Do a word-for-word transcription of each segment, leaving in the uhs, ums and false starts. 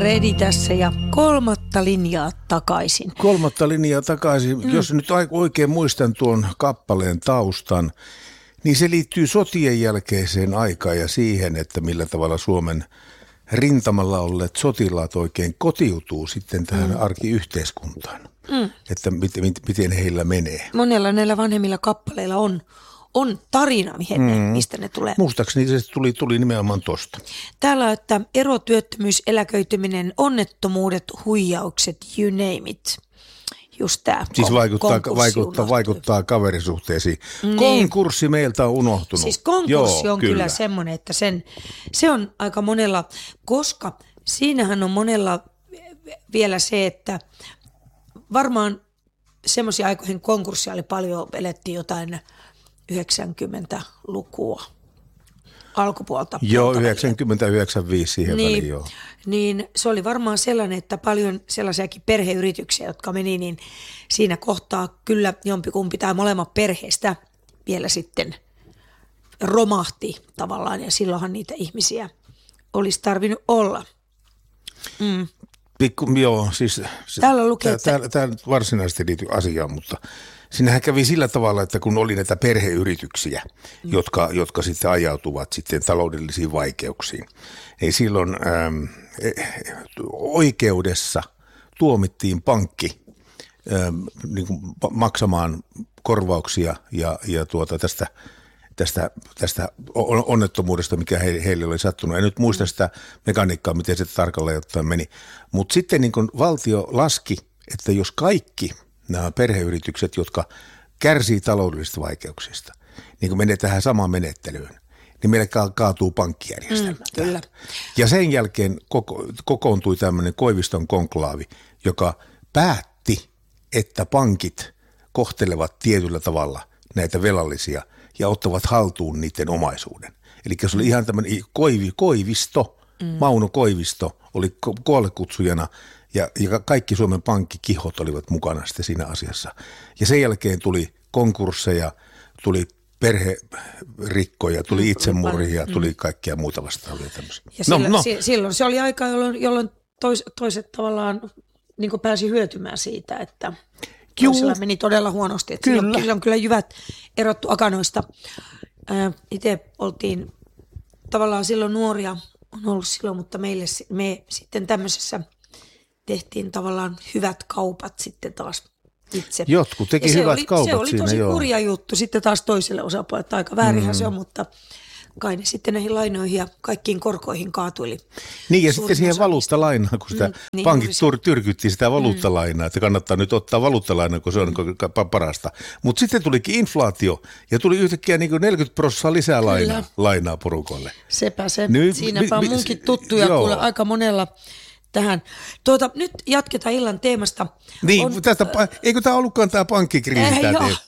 Redi tässä ja kolmatta linjaa takaisin. Kolmatta linjaa takaisin. Mm. Jos nyt oikein muistan tuon kappaleen taustan, niin se liittyy sotien jälkeiseen aikaan ja siihen, että millä tavalla Suomen rintamalla olleet sotilaat oikein kotiutuu sitten tähän mm. arkiyhteiskuntaan. Mm. Että miten, miten heillä menee. Monella näillä vanhemmilla kappaleilla on, on tarina, mihin ne, mm. mistä ne tulee. Muistaakseni se tuli, tuli nimenomaan tosta. Täällä, että ero, työttömyys, eläköityminen, onnettomuudet, huijaukset, you name it. Just tämä siis vaikuttaa, vaikuttaa, vaikuttaa kaverisuhteisiin. Niin. Konkurssi meiltä on unohtunut. Siis konkurssi Joo, on kyllä, kyllä semmoinen, että sen, se on aika monella, koska siinähän on monella vielä se, että varmaan semmoisia aikoihin konkurssia oli paljon, elettiin jotain yhdeksänkymmentälukua alkupuolta. Joo, yhdeksänkymmentä yhdeksänkymmentäviisi siihen niin, väliin, joo. Niin se oli varmaan sellainen, että paljon sellaisiakin perheyrityksiä, jotka meni, niin siinä kohtaa kyllä jompikumpi tai molemmat perheestä vielä sitten romahti tavallaan ja silloinhan niitä ihmisiä olisi tarvinnut olla. Mm. Pikku, joo, siis täällä lukee, tämä että... nyt varsinaisesti liittyy asiaan, mutta siinähän kävi sillä tavalla, että kun oli näitä perheyrityksiä, mm. jotka, jotka sitten ajautuvat sitten taloudellisiin vaikeuksiin, niin silloin äm, oikeudessa tuomittiin pankki äm, niin kuin maksamaan korvauksia ja, ja tuota tästä Tästä, tästä onnettomuudesta, mikä he, heille oli sattunut. En nyt muista sitä mekaniikkaa, miten se tarkalleen ottaen meni. Mutta sitten niin kun valtio laski, että jos kaikki nämä perheyritykset, jotka kärsii taloudellisista vaikeuksista, niin kun menee tähän samaan menettelyyn, niin meille ka- kaatuu pankkijärjestelmä. Mm, kyllä. Ja sen jälkeen koko, kokoontui tämmöinen Koiviston konklaavi, joka päätti, että pankit kohtelevat tietyllä tavalla näitä velallisia ja ottavat haltuun niiden omaisuuden. Eli se oli ihan tämmöinen Koivi, Koivisto, mm. Mauno Koivisto oli koollekutsujana ja, ja kaikki Suomen pankkikihot olivat mukana sitten siinä asiassa. Ja sen jälkeen tuli konkursseja, tuli perherikkoja, tuli itsemurhia, mm. tuli kaikkia muuta vastaavia tämmöisiä. Ja no, silloin, no. silloin se oli aika, jolloin, jolloin tois, toiset tavallaan niin kuin pääsi hyötymään siitä, että toisella meni todella huonosti. Että kyllä. Silloin, on kyllä jyvät erottu akanoista. Ää, itse oltiin tavallaan silloin nuoria, on ollut silloin, mutta meille me sitten tämmöisessä tehtiin tavallaan hyvät kaupat sitten taas itse. Jotkut teki hyvät oli, kaupat siinä. Se oli siinä, tosi joo. kurja juttu sitten taas toiselle osapuolelle. Aika väärinhän mm. se on, mutta kai ne sitten näihin lainoihin ja kaikkiin korkoihin kaatuili. Niin ja sitten siihen valuuttalainaan, kun sitä mm, niin pankit tur- tyrkytti sitä valuuttalainaa, mm. että kannattaa nyt ottaa valuuttalainaa, kun se on mm. parasta. Mutta sitten tulikin inflaatio ja tuli yhtäkkiä niin kuin neljäkymmentä prosenttia lisää lainaa, lainaa porukolle. Sepä se. Nyt, Siinäpä on munkin tuttuja kuule aika monella tähän. Tuota, nyt jatketaan illan teemasta. Niin, on, tästä, eikö tämä ollutkaan tämä pankkikriisi? Äh, joo.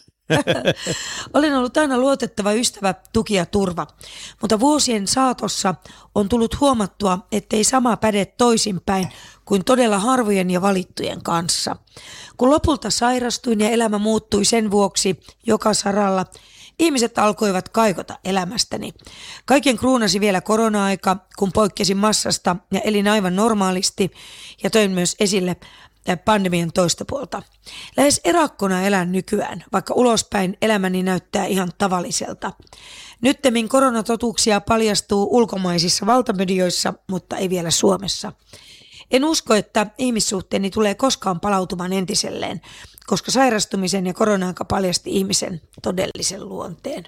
Olen ollut aina luotettava ystävä, tuki ja turva, mutta vuosien saatossa on tullut huomattua, ettei sama päde toisinpäin kuin todella harvojen ja valittujen kanssa. Kun lopulta sairastuin ja elämä muuttui sen vuoksi joka saralla, ihmiset alkoivat kaikota elämästäni. Kaiken kruunasi vielä korona-aika, kun poikkesin massasta ja elin aivan normaalisti ja toin myös esille pandemian toista puolta. Lähes erakkona elän nykyään, vaikka ulospäin elämäni näyttää ihan tavalliselta. Nyttemmin koronatotuuksia paljastuu ulkomaisissa valtamedioissa, mutta ei vielä Suomessa. En usko, että ihmissuhteeni tulee koskaan palautumaan entiselleen, koska sairastumisen ja korona-aika paljasti ihmisen todellisen luonteen.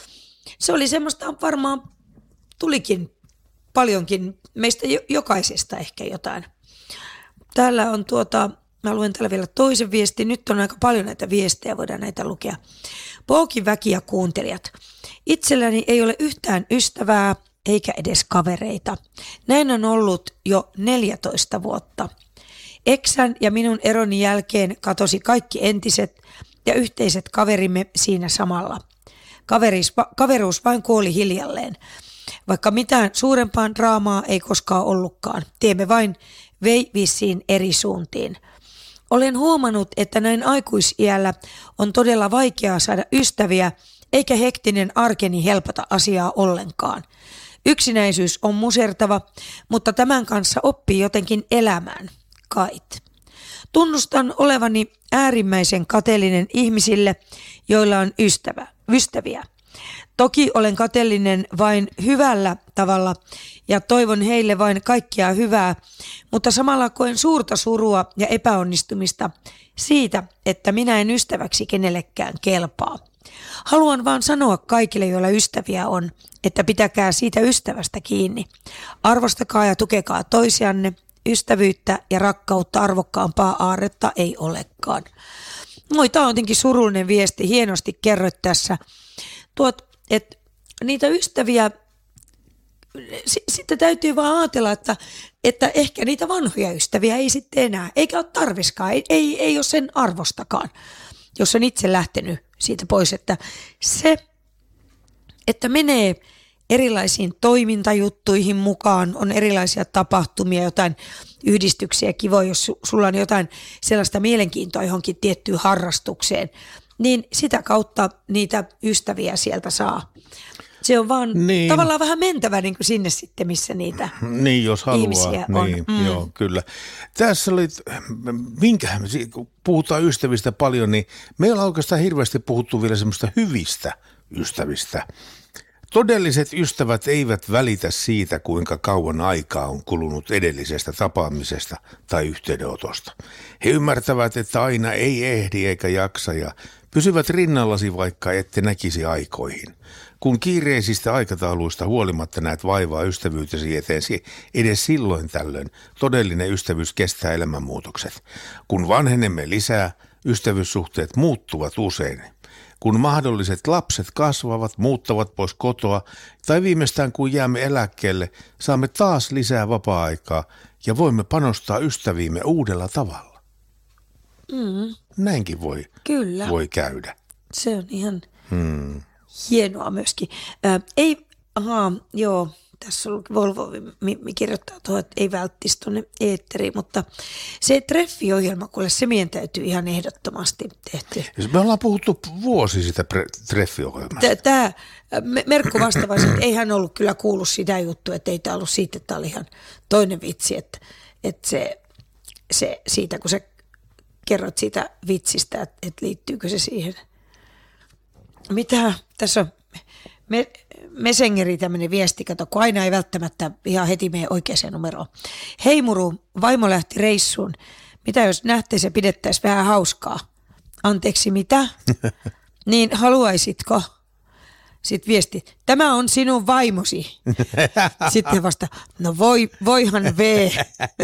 Se oli semmoista, varmaan tulikin paljonkin meistä jokaisesta ehkä jotain. Täällä on tuota, mä luen täällä vielä toisen viestin. Nyt on aika paljon näitä viestejä, voidaan näitä lukea. Pookin väki ja kuuntelijat. Itselläni ei ole yhtään ystävää eikä edes kavereita. Näin on ollut jo neljätoista vuotta. Eksän ja minun eroni jälkeen katosi kaikki entiset ja yhteiset kaverimme siinä samalla. Kaveris, kaveruus vain kuoli hiljalleen. Vaikka mitään suurempaa draamaa ei koskaan ollutkaan. Teemme vain vei vissiin eri suuntiin. Olen huomannut, että näin aikuisiällä on todella vaikeaa saada ystäviä, eikä hektinen arkeni helpota asiaa ollenkaan. Yksinäisyys on musertava, mutta tämän kanssa oppii jotenkin elämään. Kait. Tunnustan olevani äärimmäisen kateellinen ihmisille, joilla on ystävä, ystäviä. Toki olen kateellinen vain hyvällä tavalla ja toivon heille vain kaikkia hyvää, mutta samalla koen suurta surua ja epäonnistumista siitä, että minä en ystäväksi kenellekään kelpaa. Haluan vaan sanoa kaikille, joilla ystäviä on, että pitäkää siitä ystävästä kiinni. Arvostakaa ja tukekaa toisianne. Ystävyyttä ja rakkautta arvokkaampaa aarretta ei olekaan. Moi, tämä on jotenkin surullinen viesti. Hienosti kerroit tässä. Tuot, että niitä ystäviä, s- sitten täytyy vaan ajatella, että, että ehkä niitä vanhoja ystäviä ei sitten enää, eikä ole tarviskaan, ei, ei, ei ole sen arvostakaan, jos on itse lähtenyt siitä pois, että se, että menee erilaisiin toimintajuttuihin mukaan, on erilaisia tapahtumia, jotain yhdistyksiä, kivoja, jos su- sulla on jotain sellaista mielenkiintoa johonkin tiettyyn harrastukseen, niin sitä kautta niitä ystäviä sieltä saa. Se on vaan niin. Tavallaan vähän mentävä niin kuin sinne sitten, missä niitä niin, jos haluaa. ihmisiä on. Niin, mm. joo, kyllä. Tässä oli, minkä, kun puhutaan ystävistä paljon, niin meillä on oikeastaan hirveästi puhuttu vielä semmoista hyvistä ystävistä. Todelliset ystävät eivät välitä siitä, kuinka kauan aikaa on kulunut edellisestä tapaamisesta tai yhteydenotosta. He ymmärtävät, että aina ei ehdi eikä jaksa ja pysyvät rinnallasi, vaikka ette näkisi aikoihin. Kun kiireisistä aikatauluista huolimatta näet vaivaa ystävyytesi eteesi, edes silloin tällöin todellinen ystävyys kestää elämänmuutokset. Kun vanhenemme lisää, ystävyyssuhteet muuttuvat usein. Kun mahdolliset lapset kasvavat, muuttavat pois kotoa tai viimeistään kun jäämme eläkkeelle, saamme taas lisää vapaa-aikaa ja voimme panostaa ystäviimme uudella tavalla. Mm. Näinkin voi, Kyllä. voi käydä. Se on ihan Hmm. hienoa myöskin. Ää, ei, ahaa, joo, tässä on Volvo mi, mi kirjoittaa tuohon, että ei välttisi tuonne eetteriin, mutta se treffiohjelma, kuule se meidän täytyy ihan ehdottomasti tehty. Me ollaan puhuttu vuosi sitä pre- treffiohjelmasta. Tämä Merkku vastavaisi, että ei hän ollut kyllä kuullut sitä juttua, että ei tämä ollut siitä, että tämä oli ihan toinen vitsi, että, että se, se siitä, kun sä kerrot siitä vitsistä, että, että liittyykö se siihen. Mitä tässä on Me, Messengeri tämmöinen viesti, kato, kun aina ei välttämättä ihan heti mene oikeaan numeroon. Hei muru, vaimo lähti reissuun. Mitä jos nähtäisi ja pidettäisiin vähän hauskaa? Anteeksi, mitä? Niin haluaisitko? Sitten viesti, tämä on sinun vaimosi. Sitten vasta, no voi, voihan vee.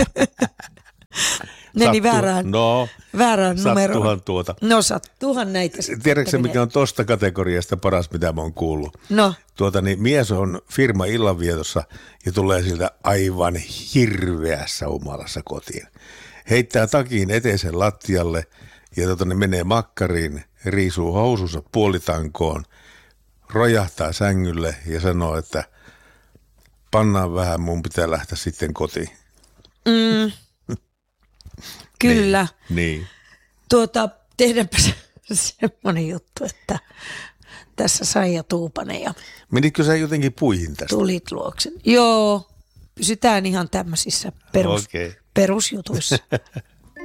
Meni väärään, no, väärään numeroon. Sattuhan tuota. No sattuhan näitä. Tiedätkö mikä on tosta kategoriasta paras, mitä mä oon kuullut? No. Tuota, niin mies on firma illanvietossa ja tulee siltä aivan hirveässä humalassa kotiin. Heittää takin eteisen lattialle ja tuota, niin menee makkariin, riisuu housunsa puolitankoon, rojahtaa sängylle ja sanoo, että pannaan vähän, mun pitää lähteä sitten kotiin. Mm. Kyllä. Niin, niin. Tuota, tehdäänpä se, semmoinen juttu, että tässä Saija Tuupanen ja Menitkö sä jotenkin puihin tästä? tulit luokse. Joo, pysytään ihan tämmöisissä perus, okay. perusjutuissa.